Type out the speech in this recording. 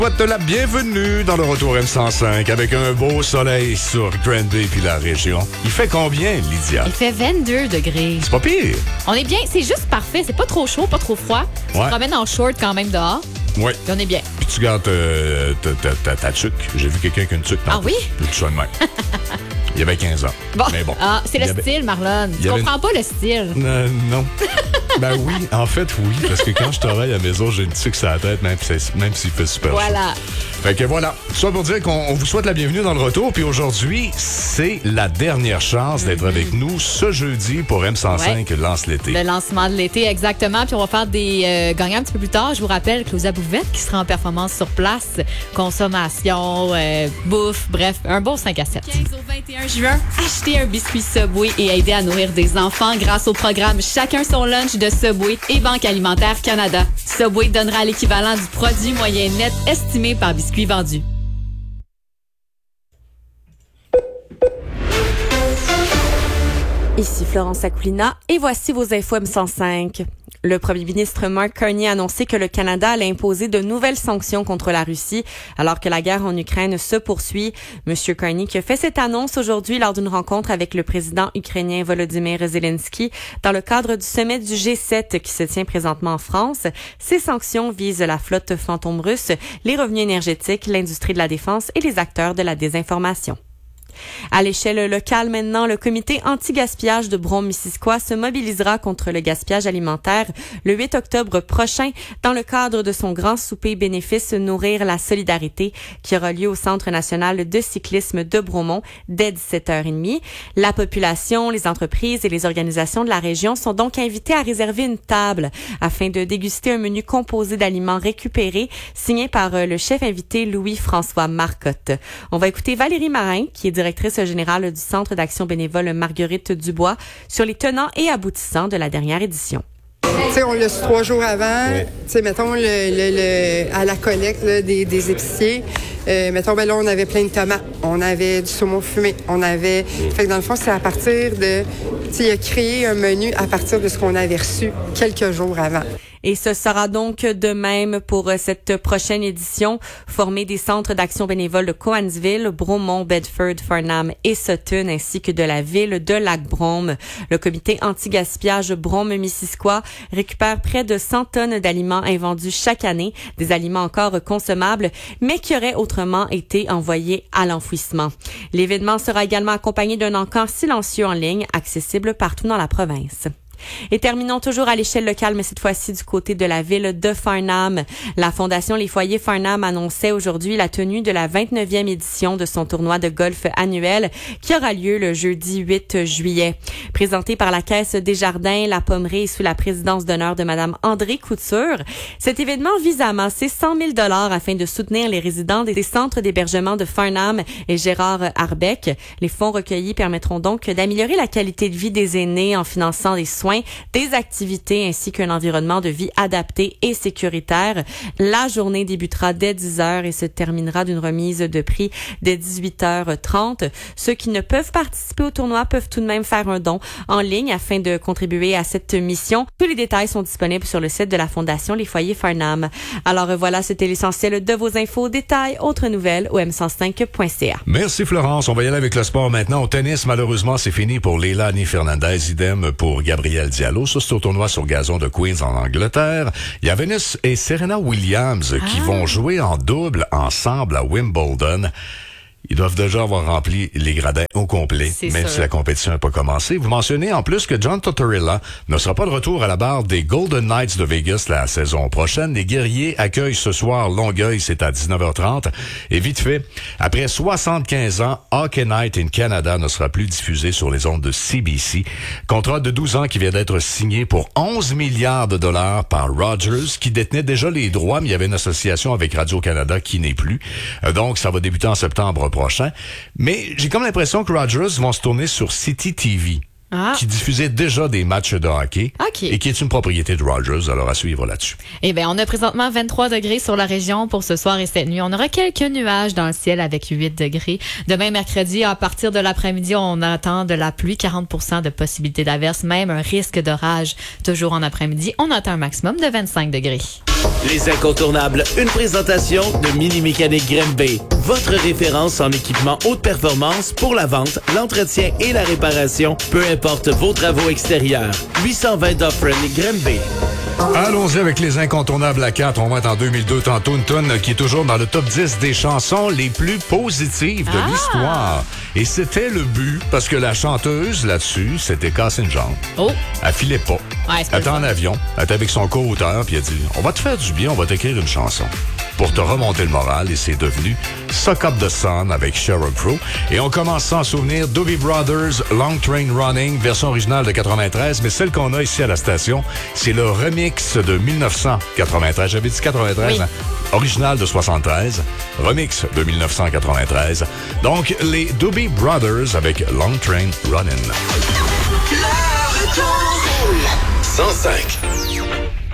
Souhaite la bienvenue dans le retour M105 avec un beau soleil sur Granby puis la région. Il fait combien, Lydia? Il fait 22 degrés. C'est pas pire. On est bien, c'est juste parfait. C'est pas trop chaud, pas trop froid. Tu te promènes en short quand même dehors. Oui. Puis on est bien. Puis tu gardes ta tuque. J'ai vu quelqu'un qui a une tuque. Ah oui? Puis tu sois de même. Il y avait 15 ans. Bon. Mais bon. Ah, c'est le style, Marlon. Tu comprends pas le style. Non. Ben oui, en fait, oui. Parce que quand je travaille à la maison, j'ai une tuque sur la tête, même s'il fait super chaud. Voilà. Fait que voilà. Ça pour dire qu'on vous souhaite la bienvenue dans le retour. Puis aujourd'hui, c'est la dernière chance d'être avec nous ce jeudi pour M105 Lance l'été. Le lancement de l'été, exactement. Puis on va faire des gagnants un petit peu plus tard. Je vous rappelle Claudia Bouvette qui sera en performance sur place. Consommation, bouffe, bref, un bon 5 à 7. 15 au 21 juin, achetez un biscuit Subway et aidez à nourrir des enfants grâce au programme Chacun son lunch de Subway et Banque alimentaire Canada. Subway donnera l'équivalent du produit moyen net estimé par biscuit vendu. Ici Florence Akulina et voici vos infos M105. Le premier ministre Mark Carney a annoncé que le Canada allait imposer de nouvelles sanctions contre la Russie alors que la guerre en Ukraine se poursuit. Monsieur Carney qui a fait cette annonce aujourd'hui lors d'une rencontre avec le président ukrainien Volodymyr Zelensky dans le cadre du sommet du G7 qui se tient présentement en France. Ces sanctions visent la flotte fantôme russe, les revenus énergétiques, l'industrie de la défense et les acteurs de la désinformation. À l'échelle locale maintenant, le comité anti-gaspillage de Brome-Missisquoi se mobilisera contre le gaspillage alimentaire le 8 octobre prochain dans le cadre de son grand souper bénéfice Nourrir la solidarité qui aura lieu au Centre national de cyclisme de Bromont dès 17h30. La population, les entreprises et les organisations de la région sont donc invités à réserver une table afin de déguster un menu composé d'aliments récupérés signé par le chef invité Louis-François Marcotte. On va écouter Valérie Marin qui est directrice générale du Centre d'action bénévole Marguerite Dubois, sur les tenants et aboutissants de la dernière édition. T'sais, on l'a su 3 jours avant. Oui. T'sais, mettons, à la collecte là, des épiciers. Mettons, ben là, on avait plein de tomates. On avait du saumon fumé. On avait... Fait que dans le fond, c'est à partir de... Il a créé un menu à partir de ce qu'on avait reçu quelques jours avant. Et ce sera donc de même pour cette prochaine édition, formée des centres d'action bénévole de Cowansville, Bromont, Bedford, Farnham et Sutton, ainsi que de la ville de Lac-Brome. Le comité anti-gaspillage Brome-Missisquoi récupère près de 100 tonnes d'aliments invendus chaque année, des aliments encore consommables, mais qui auraient autrement été envoyés à l'enfouissement. L'événement sera également accompagné d'un encamp silencieux en ligne, accessible partout dans la province. Et terminons toujours à l'échelle locale, mais cette fois-ci du côté de la ville de Farnham. La Fondation Les Foyers Farnham annonçait aujourd'hui la tenue de la 29e édition de son tournoi de golf annuel qui aura lieu le jeudi 8 juillet. Présenté par la Caisse Desjardins, la Pommerie et sous la présidence d'honneur de Madame André Couture, cet événement vise à amasser 100 000 $ afin de soutenir les résidents des centres d'hébergement de Farnham et Gérard Arbeck. Les fonds recueillis permettront donc d'améliorer la qualité de vie des aînés en finançant des soins, des activités ainsi qu'un environnement de vie adapté et sécuritaire. La journée débutera dès 10h et se terminera d'une remise de prix dès 18h30. Ceux qui ne peuvent participer au tournoi peuvent tout de même faire un don en ligne afin de contribuer à cette mission. Tous les détails sont disponibles sur le site de la Fondation Les Foyers Farnham. Alors voilà, c'était l'essentiel de vos infos. Détails, autres nouvelles au m105.ca. Merci Florence. On va y aller avec le sport maintenant. Au tennis, malheureusement, c'est fini pour Leilani Fernandez. Idem pour Gabriel Diallo. Ça, c'est au tournoi sur gazon de Queens en Angleterre. Il y a Venus et Serena Williams qui vont jouer en double ensemble à Wimbledon. Ils doivent déjà avoir rempli les gradins au complet, même si la compétition n'a pas commencé. Vous mentionnez en plus que John Tortorella ne sera pas de retour à la barre des Golden Knights de Vegas la saison prochaine. Les Guerriers accueillent ce soir Longueuil, c'est à 19h30. Et vite fait, après 75 ans, Hockey Night in Canada ne sera plus diffusé sur les ondes de CBC. Contrat de 12 ans qui vient d'être signé pour 11 milliards de dollars par Rogers, qui détenait déjà les droits, mais il y avait une association avec Radio-Canada qui n'est plus. Donc, ça va débuter en septembre prochain. Mais j'ai comme l'impression que Rogers vont se tourner sur City TV, qui diffusait déjà des matchs de hockey et qui est une propriété de Rogers. Alors, à suivre là-dessus. Eh bien, on a présentement 23 degrés sur la région pour ce soir et cette nuit. On aura quelques nuages dans le ciel avec 8 degrés. Demain, mercredi, à partir de l'après-midi, on attend de la pluie, 40% de possibilité d'averse, même un risque d'orage. Toujours en après-midi, on attend un maximum de 25 degrés. Les incontournables, une présentation de Mini Mécanique Grimby. Votre référence en équipement haute performance pour la vente, l'entretien et la réparation, peu importe vos travaux extérieurs. 820 Dufferin Grimby. Allons-y avec les incontournables à 4. On va être en 2002 tantôt, une tonne qui est toujours dans le top 10 des chansons les plus positives de l'histoire. Et c'était le but, parce que la chanteuse là-dessus, c'était cassé une jambe. Oh! Elle filait pas. Ouais, Elle était en avion, elle était avec son co-auteur, puis elle a dit « On va te faire du bien, on va t'écrire une chanson. » Pour te remonter le moral, et c'est devenu « Suck Up the Sun » avec Sheryl Crow. Et on commence sans souvenir Doobie Brothers, Long Train Running, version originale de 93, mais celle qu'on a ici à la station, c'est le remix de 1993. J'avais dit 93, oui. Hein? Original de 73, remix de 1993. Donc, les Doobie Brothers avec Long Train Running. 105.